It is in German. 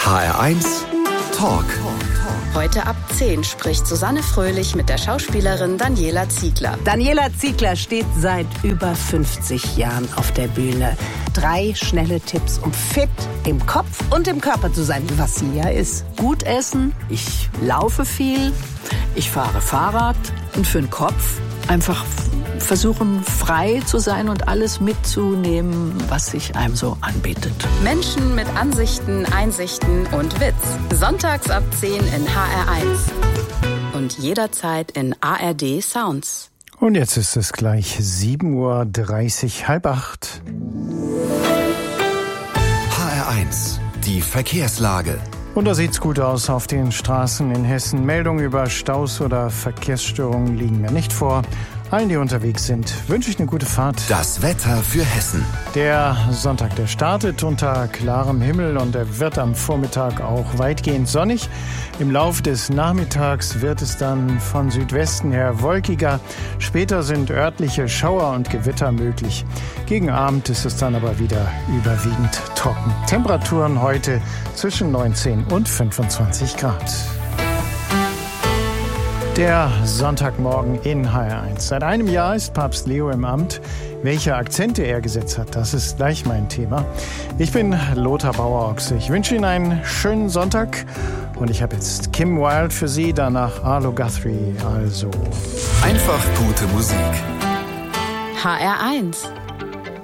HR1 Talk. Heute ab 10 spricht Susanne Fröhlich mit der Schauspielerin Daniela Ziegler. Daniela Ziegler steht seit über 50 Jahren auf der Bühne. 3 schnelle Tipps, um fit im Kopf und im Körper zu sein, was sie ja ist. Gut essen, ich laufe viel, ich fahre Fahrrad und für den Kopf einfach versuchen, frei zu sein und alles mitzunehmen, was sich einem so anbietet. Menschen mit Ansichten, Einsichten und Witz. Sonntags ab 10 in HR1. Und jederzeit in ARD Sounds. Und jetzt ist es gleich 7:30 Uhr, 7:30. HR1, die Verkehrslage. Und da sieht's gut aus auf den Straßen in Hessen. Meldungen über Staus oder Verkehrsstörungen liegen mir nicht vor. Allen, die unterwegs sind, wünsche ich eine gute Fahrt. Das Wetter für Hessen. Der Sonntag, der startet unter klarem Himmel und er wird am Vormittag auch weitgehend sonnig. Im Laufe des Nachmittags wird es dann von Südwesten her wolkiger. Später sind örtliche Schauer und Gewitter möglich. Gegen Abend ist es dann aber wieder überwiegend trocken. Temperaturen heute zwischen 19 und 25 Grad. Der Sonntagmorgen in HR1. Seit einem Jahr ist Papst Leo im Amt. Welche Akzente er gesetzt hat, das ist gleich mein Thema. Ich bin Lothar Bauer-Ochse. Ich wünsche Ihnen einen schönen Sonntag. Und ich habe jetzt Kim Wilde für Sie, danach Arlo Guthrie. Also einfach gute Musik. HR1.